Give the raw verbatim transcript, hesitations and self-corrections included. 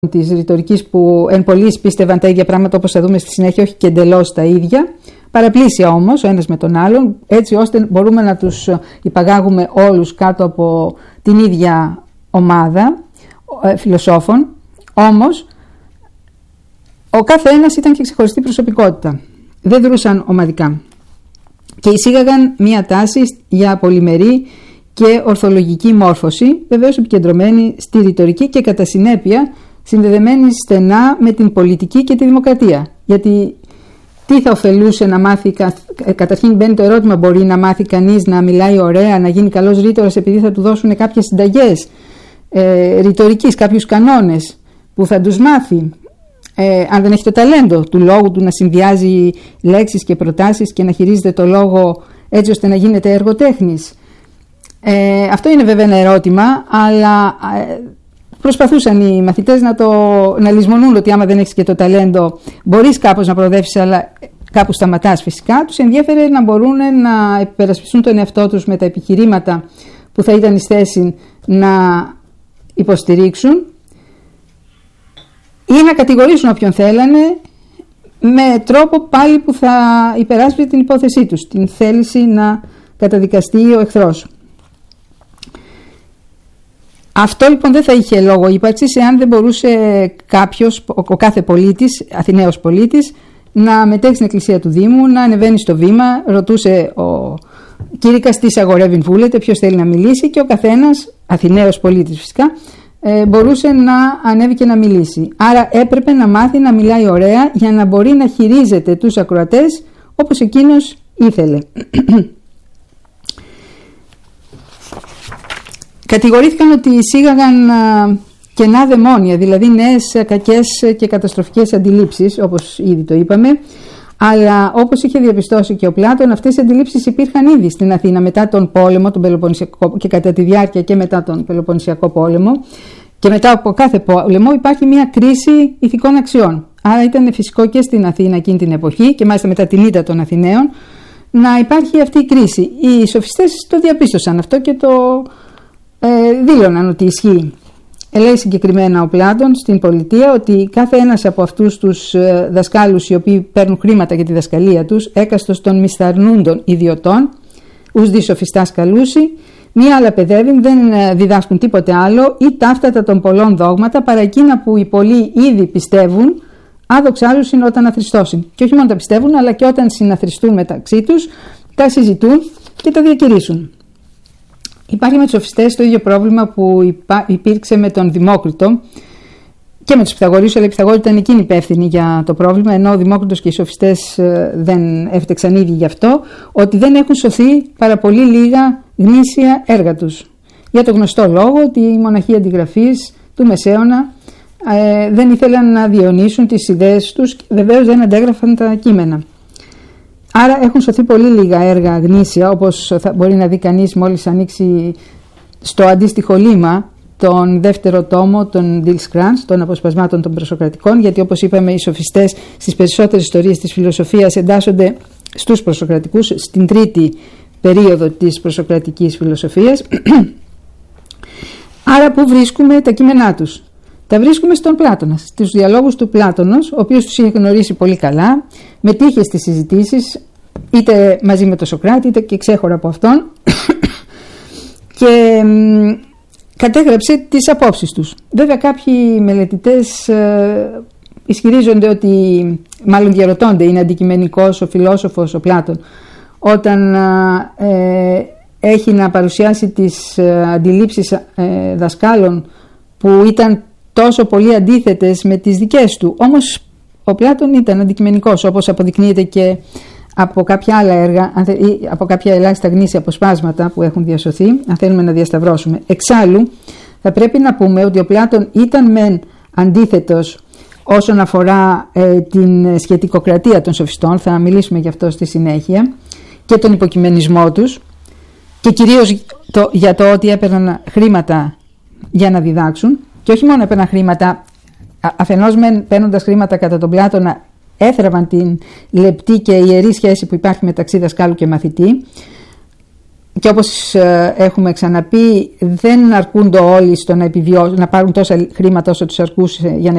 της ρητορικής που εν πολλοίς πίστευαν τα ίδια πράγματα, όπως θα δούμε στη συνέχεια, όχι και εντελώς τα ίδια, παραπλήσια όμως ο ένας με τον άλλον, έτσι ώστε μπορούμε να τους υπαγάγουμε όλους κάτω από την ίδια ομάδα φιλοσόφων. Όμως ο κάθε ένας ήταν και ξεχωριστή προσωπικότητα, δεν δρούσαν ομαδικά και εισήγαγαν μία τάση για πολυμερή και ορθολογική μόρφωση, βεβαίως επικεντρωμένη στη ρητορική και κατά συνέπεια συνδεδεμένη στενά με την πολιτική και τη δημοκρατία. Γιατί τι θα ωφελούσε να μάθει, καταρχήν μπαίνει το ερώτημα, μπορεί να μάθει κανείς να μιλάει ωραία, να γίνει καλός ρήτορας επειδή θα του δώσουν κάποιες συνταγές ε, ρητορικής, κάποιους κανόνες που θα τους μάθει, ε, αν δεν έχει το ταλέντο του λόγου του να συνδυάζει λέξεις και προτάσεις και να χειρίζεται το λόγο έτσι ώστε να γίνεται εργοτέχνης. Ε, αυτό είναι βέβαια ένα ερώτημα, αλλά ε, προσπαθούσαν οι μαθητές να, το, να λησμονούν ότι άμα δεν έχεις και το ταλέντο μπορείς κάπως να προοδεύσεις, αλλά κάπου σταματάς φυσικά. Τους ενδιέφερε να μπορούν να υπερασπιστούν τον εαυτό τους με τα επιχειρήματα που θα ήταν εις θέση να υποστηρίξουν ή να κατηγορήσουν όποιον θέλανε με τρόπο πάλι που θα υπεράσπιζε την υπόθεσή τους, την θέληση να καταδικαστεί ο εχθρός. Αυτό λοιπόν δεν θα είχε λόγο ύπαρξης εάν δεν μπορούσε κάποιος, ο κάθε πολίτης, Αθηναίος πολίτης, να μετέχει στην εκκλησία του Δήμου, να ανεβαίνει στο βήμα, ρωτούσε ο κήρυκας τι αγορεύει βούλετε, ποιος θέλει να μιλήσει, και ο καθένας, Αθηναίος πολίτης φυσικά, μπορούσε να ανέβει και να μιλήσει. Άρα έπρεπε να μάθει να μιλάει ωραία για να μπορεί να χειρίζεται τους ακροατές όπως εκείνος ήθελε. Κατηγορήθηκαν ότι εισήγαγαν κενά δαιμόνια, δηλαδή νέες κακές και καταστροφικές αντιλήψεις, όπως ήδη το είπαμε, αλλά όπως είχε διαπιστώσει και ο Πλάτων, αυτές οι αντιλήψεις υπήρχαν ήδη στην Αθήνα μετά τον πόλεμο, τον Πελοποννησιακό, και κατά τη διάρκεια και μετά τον Πελοποννησιακό πόλεμο, και μετά από κάθε πόλεμο υπάρχει μια κρίση ηθικών αξιών. Άρα ήταν φυσικό και στην Αθήνα εκείνη την εποχή, και μάλιστα μετά την ήττα των Αθηναίων, να υπάρχει αυτή η κρίση. Οι σοφιστές το διαπίστωσαν αυτό και το ε, δήλωναν ότι ισχύει. Λέει συγκεκριμένα ο Πλάτων στην Πολιτεία ότι κάθε ένας από αυτούς τους ε, δασκάλους οι οποίοι παίρνουν χρήματα για τη δασκαλία τους, έκαστος των μισθαρνούντων ιδιωτών, ους δι σοφιστάς καλούσι, μία άλλα παιδεύειν, δεν διδάσκουν τίποτε άλλο ή ταύτατα των πολλών δόγματα παρά εκείνα που οι πολλοί ήδη πιστεύουν, άδοξ άλλους είναι όταν αθριστώσουν. Και όχι μόνο τα πιστεύουν, αλλά και όταν συναθριστούν μεταξύ τους, τα συζητούν και τα διακηρύσουν. Υπάρχει με τους σοφιστές το ίδιο πρόβλημα που υπήρξε με τον Δημόκριτο και με τους Πυθαγορείους, αλλά οι Πυθαγόροι ήταν εκείνοι υπεύθυνοι για το πρόβλημα, ενώ ο Δημόκριτος και οι σοφιστές δεν έφτεξαν ήδη γι' αυτό, ότι δεν έχουν σωθεί παρά πολύ λίγα γνήσια έργα τους. Για το γνωστό λόγο ότι οι μοναχοί αντιγραφείς του Μεσαίωνα ε, δεν ήθελαν να διαιωνίσουν τις ιδέες τους, βεβαίως δεν αντέγραφαν τα κείμενα. Άρα έχουν σωθεί πολύ λίγα έργα γνήσια, όπως θα μπορεί να δει κανείς μόλις ανοίξει στο αντίστοιχο λίμα τον δεύτερο τόμο των Dils των αποσπασμάτων των προσοκρατικών, γιατί όπως είπαμε οι σοφιστές στις περισσότερες ιστορίες της φιλοσοφίας εντάσσονται στους προσοκρατικούς, στην τρίτη περίοδο της προσοκρατικής φιλοσοφίας. Άρα που βρίσκουμε τα κείμενά τους? Τα βρίσκουμε στον Πλάτωνα, στους διαλόγους του Πλάτωνος, ο οποίος τους είχε γνωρίσει πολύ καλά, μετήχε στις συζητήσεις, είτε μαζί με τον Σωκράτη, είτε και ξέχωρα από αυτόν, και μ, κατέγραψε τις απόψεις τους. Βέβαια κάποιοι μελετητές ε, ισχυρίζονται ότι, μάλλον διαρωτώνται, είναι αντικειμενικός ο φιλόσοφος ο Πλάτων όταν ε, έχει να παρουσιάσει τις ε, αντιλήψεις ε, δασκάλων που ήταν τόσο πολύ αντίθετες με τις δικές του. Όμως ο Πλάτων ήταν αντικειμενικός, όπως αποδεικνύεται και από κάποια άλλα έργα ή από κάποια ελάχιστα γνήσια αποσπάσματα που έχουν διασωθεί, αν θέλουμε να διασταυρώσουμε. Εξάλλου θα πρέπει να πούμε ότι ο Πλάτων ήταν μεν αντίθετος όσον αφορά ε, την σχετικοκρατία των σοφιστών, θα μιλήσουμε γι' αυτό στη συνέχεια, και τον υποκειμενισμό τους, και κυρίως το, για το ότι έπαιρναν χρήματα για να διδάξουν, και όχι μόνο έπαιρναν χρήματα, αφενός μεν παίρνοντας χρήματα κατά τον Πλάτωνα έθραβαν την λεπτή και ιερή σχέση που υπάρχει μεταξύ δασκάλου και μαθητή, και όπως έχουμε ξαναπεί δεν αρκούνται όλοι στο να, επιβιώσουν, να πάρουν τόσα χρήματα όσο τους αρκούσε για να